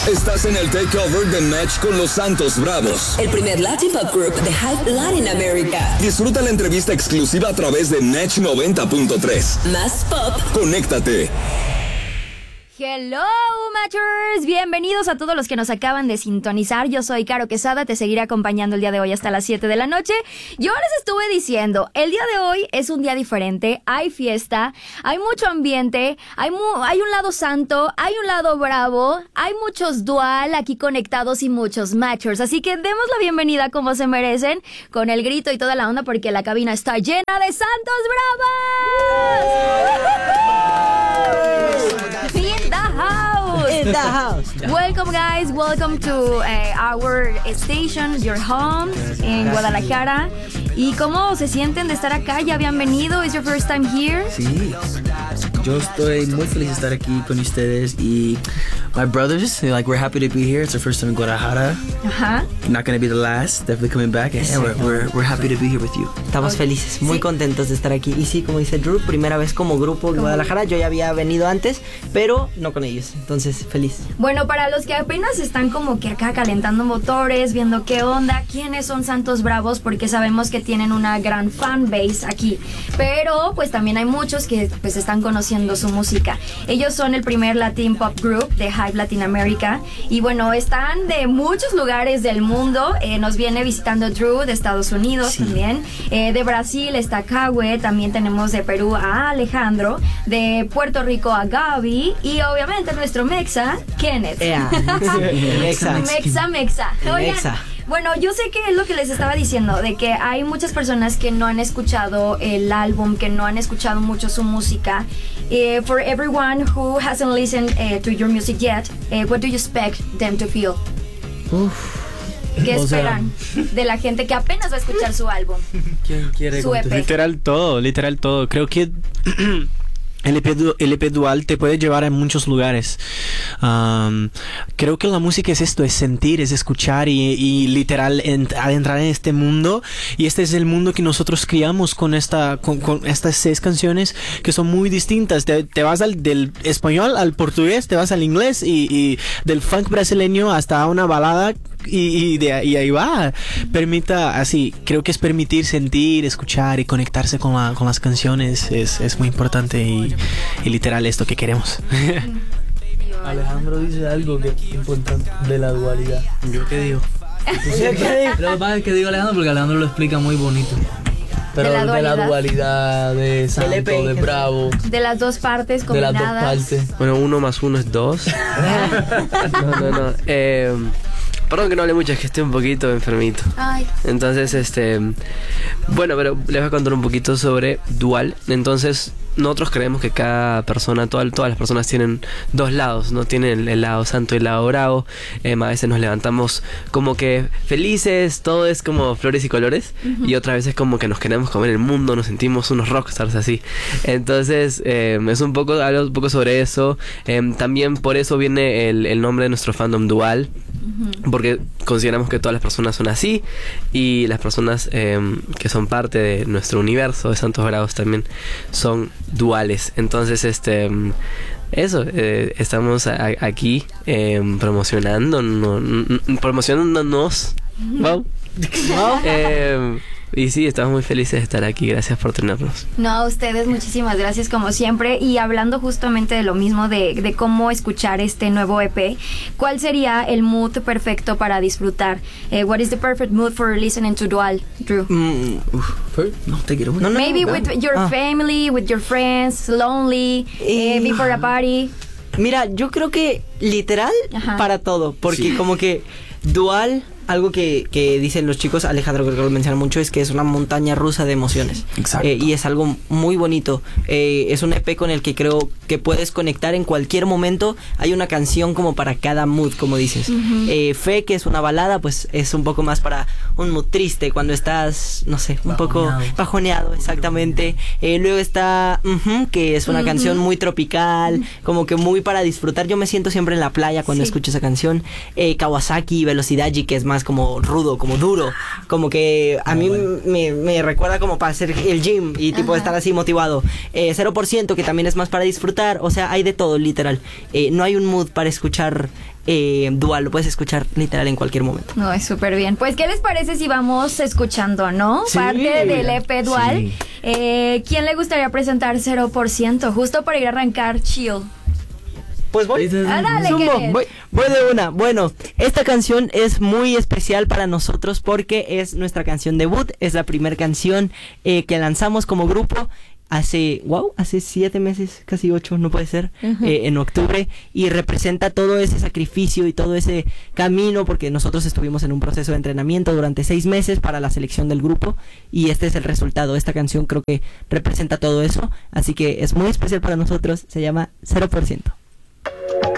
Estás en el takeover de Match con los Santos Bravos, el primer Latin Pop Group de Hype Latin America. Disfruta la entrevista exclusiva a través de Match 90.3. Más pop. Conéctate. Hello, Matchers, bienvenidos a todos los que nos acaban de sintonizar. Yo soy Caro Quesada, te seguiré acompañando el día de hoy hasta las 7 de la noche. Yo les estuve diciendo, el día de hoy es un día diferente, hay fiesta, hay mucho ambiente, hay un lado santo, hay un lado bravo, hay muchos dual aquí conectados y muchos Matchers. Así que demos la bienvenida como se merecen, con el grito y toda la onda, porque la cabina está llena de Santos Bravos. In the house. Welcome, guys. Welcome to our station, your home en Guadalajara. ¿Y cómo se sienten de estar acá? ¿Ya habían venido? ¿Es your first time here? Sí, yo estoy muy feliz de estar aquí con ustedes y my brothers, we're happy to be here. It's our first time in Guadalajara. Not going to be the last. Definitely coming back. And we're happy to be here with you. Estamos felices, muy contentos de estar aquí. Y sí, como dice Drew, primera vez como grupo en Guadalajara. Yo ya había venido antes, pero no con ellos. Entonces, feliz. Bueno, para los que apenas están como que acá calentando motores, viendo qué onda, quiénes son Santos Bravos, porque sabemos que tienen una gran fan base aquí. Pero pues también hay muchos que pues están conociendo su música. Ellos son el primer Latin Pop Group de Hype Latin America. Y bueno, están de muchos lugares del mundo. Nos viene visitando Drew de Estados Unidos también. De Brasil está Kawe. También tenemos de Perú a Alejandro. De Puerto Rico a Gaby. Y obviamente nuestro Mexa, Kenneth. Mexa. Oigan, bueno, yo sé que es lo que les estaba diciendo, de que hay muchas personas que no han escuchado el álbum, que no han escuchado mucho su música. For everyone who hasn't listened to your music yet, what do you expect them to feel? ¿Qué esperan de la gente que apenas va a escuchar su álbum? ¿Quién quiere su EP? Literal todo. Creo que el EP dual te puede llevar a muchos lugares. Creo que la música es esto, es sentir, es escuchar y literal adentrar en este mundo. Y este es el mundo que nosotros criamos con estas 6 canciones que son muy distintas. Te vas del español al portugués, te vas al inglés y del funk brasileño hasta una balada. Y ahí va. Creo que es permitir sentir, escuchar y conectarse con las canciones es muy importante y literal esto que queremos. Alejandro dice algo que es importante de la dualidad. ¿Yo qué digo? Lo que pasa es que digo Alejandro porque Alejandro lo explica muy bonito. Pero de la dualidad, de Santo, de Bravo. De las dos partes combinadas. De las dos partes. Bueno, 1 más 1 es 2. No. Perdón que no hable mucho, es que estoy un poquito enfermito. Ay. Entonces, bueno, pero les voy a contar un poquito sobre dual. Entonces, nosotros creemos que cada persona, todas las personas tienen 2 lados, ¿no? Tienen el lado santo y el lado bravo. A veces nos levantamos como que felices, todo es como flores y colores. Y otras veces como que nos queremos comer el mundo, nos sentimos unos rockstars así. Entonces, hablo un poco sobre eso. También por eso viene el nombre de nuestro fandom dual. Porque consideramos que todas las personas son así y las personas que son parte de nuestro universo de Santos Bravos también son duales. Entonces estamos aquí promocionándonos. Wow. Y sí, estamos muy felices de estar aquí. Gracias por tenernos. No, a ustedes muchísimas gracias como siempre. Y hablando justamente de lo mismo, de cómo escuchar este nuevo EP, ¿cuál sería el mood perfecto para disfrutar? What is the perfect mood for listening to Dual, Drew? Maybe with your family, with your friends, lonely, before a party. Mira, yo creo que literal para todo, porque como que Dual, algo que dicen los chicos, Alejandro creo que lo menciona mucho, es que es una montaña rusa de emociones. Exacto. Y es algo muy bonito. Es un EP con el que creo que puedes conectar en cualquier momento. Hay una canción como para cada mood, como dices. Fe, que es una balada, pues es un poco más para un mood triste, cuando estás, no sé, un poco bajoneado, exactamente. Luego está que es una canción muy tropical, como que muy para disfrutar. Yo me siento siempre en la playa cuando escucho esa canción. Kawasaki, Velocidad G, que es más como rudo, como duro, como que a mí me recuerda como para hacer el gym y tipo estar así motivado. 0%, que también es más para disfrutar. O sea, hay de todo, literal. No hay un mood para escuchar Dual, lo puedes escuchar literal en cualquier momento. No, es súper bien. Pues, ¿qué les parece si vamos escuchando, no? Sí. Parte del EP Dual. Sí. ¿Quién le gustaría presentar 0%? Justo para ir a arrancar chill. Pues voy. Dale, Zumbo, Kenneth. voy de una. Bueno, esta canción es muy especial para nosotros porque es nuestra canción debut. Es la primera canción que lanzamos como grupo hace 7 meses, casi 8, no puede ser, en octubre, y representa todo ese sacrificio y todo ese camino, porque nosotros estuvimos en un proceso de entrenamiento durante 6 meses para la selección del grupo, y este es el resultado. Esta canción creo que representa todo eso, así que es muy especial para nosotros. Se llama 0%.